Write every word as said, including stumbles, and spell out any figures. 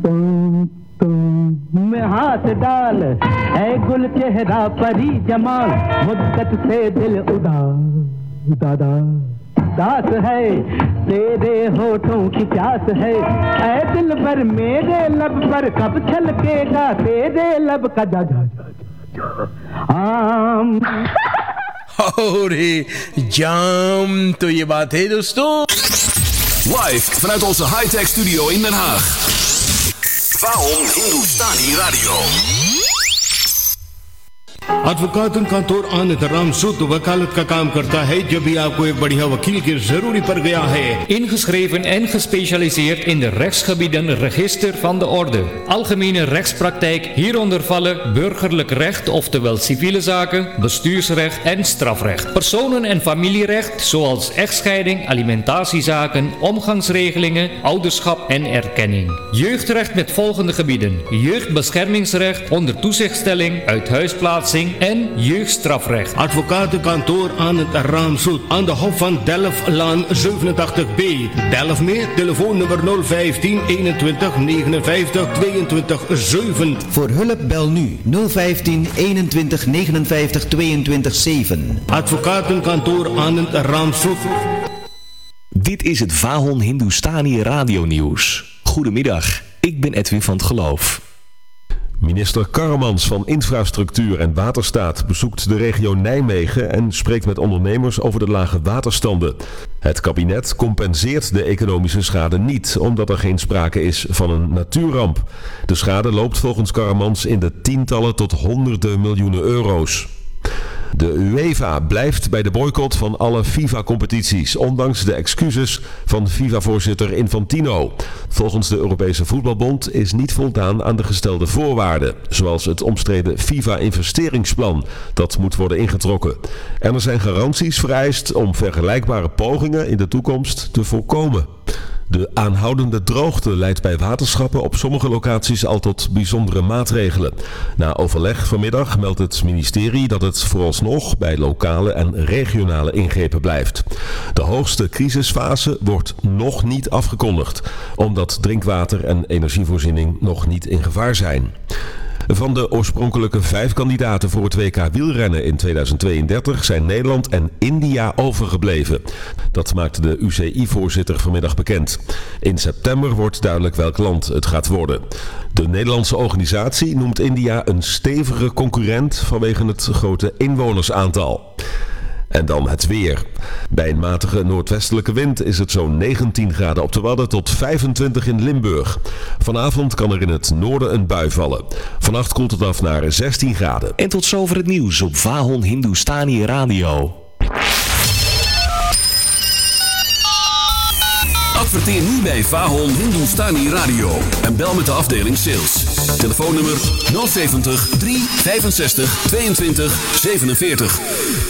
में हाथ डाल ऐ गुल चेहरा परी जमाल मुद्दत से दिल उदास दादा दास है तेरे होठों की प्यास है ऐ दिल पर मेरे लब पर कब छलकेगा तेरे लब का जा जा आम Holy jam, तो ये बात है दोस्तों. Live vanuit onze high-tech studio in Den Haag. Waarom Hindustani Radio? advocatenkantoor Anand Ramsood वकालत का काम करता है जब भी आपको एक बढ़िया वकील की जरूरी पड़ गया है. Ingeschreven en gespecialiseerd in de rechtsgebieden Register van de Orde. Algemene rechtspraktijk, hieronder vallen burgerlijk recht, oftewel civiele zaken, bestuursrecht en strafrecht. Personen- en familierecht, zoals echtscheiding, alimentatiezaken, omgangsregelingen, ouderschap en erkenning. Jeugdrecht met volgende gebieden: jeugdbeschermingsrecht, onder toezichtstelling, uithuisplaatsing en jeugdstrafrecht. Advocatenkantoor Anand Ramsood aan de Hof van Delftlaan zevenentachtig B. Delft meer, telefoonnummer nul vijftien eenentwintig negenenvijftig tweeëntwintig zeven. Voor hulp bel nu nul vijftien eenentwintig negenenvijftig tweeëntwintig zeven. Advocatenkantoor Anand Ramsood. Dit is het Vahon Hindustani Radio Nieuws. Goedemiddag, ik ben Edwin van het Geloof. Minister Karremans van Infrastructuur en Waterstaat bezoekt de regio Nijmegen en spreekt met ondernemers over de lage waterstanden. Het kabinet compenseert de economische schade niet, omdat er geen sprake is van een natuurramp. De schade loopt volgens Karremans in de tientallen tot honderden miljoenen euro's. De UEFA blijft bij de boycott van alle FIFA-competities, ondanks de excuses van FIFA-voorzitter Infantino. Volgens de Europese Voetbalbond is niet voldaan aan de gestelde voorwaarden, zoals het omstreden FIFA-investeringsplan dat moet worden ingetrokken. En er zijn garanties vereist om vergelijkbare pogingen in de toekomst te voorkomen. De aanhoudende droogte leidt bij waterschappen op sommige locaties al tot bijzondere maatregelen. Na overleg vanmiddag meldt het ministerie dat het vooralsnog bij lokale en regionale ingrepen blijft. De hoogste crisisfase wordt nog niet afgekondigd, omdat drinkwater en energievoorziening nog niet in gevaar zijn. Van de oorspronkelijke vijf kandidaten voor het W K wielrennen in tweeduizend tweeëndertig zijn Nederland en India overgebleven. Dat maakte de U C I-voorzitter vanmiddag bekend. In september wordt duidelijk welk land het gaat worden. De Nederlandse organisatie noemt India een stevige concurrent vanwege het grote inwonersaantal. En dan het weer. Bij een matige noordwestelijke wind is het zo'n negentien graden op de Wadden tot vijfentwintig in Limburg. Vanavond kan er in het noorden een bui vallen. Vannacht koelt het af naar zestien graden. En tot zover het nieuws op Vahon Hindustani Radio. Adverteer nu bij Vahon Hindustani Radio en bel met de afdeling sales. Telefoonnummer nul zeventig drie vijfenzestig tweeëntwintig zevenenveertig.